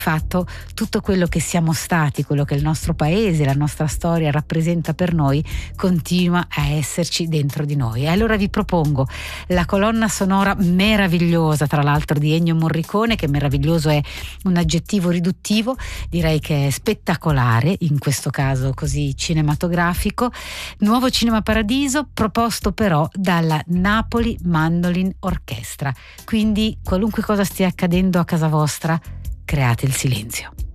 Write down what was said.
fatto tutto quello che siamo stati, quello che il nostro paese, la nostra storia rappresenta per noi, continua a esserci dentro di noi. E allora vi propongo la colonna sonora meravigliosa, tra l'altro, di Ennio Morricone, che meraviglioso è un aggettivo riduttivo, direi che è spettacolare, in questo caso così cinematografico. Nuovo Cinema Paradiso, proposto però dalla Napoli Mandolin Orchestra. Quindi qualunque cosa stia accadendo a casa vostra, create il silenzio.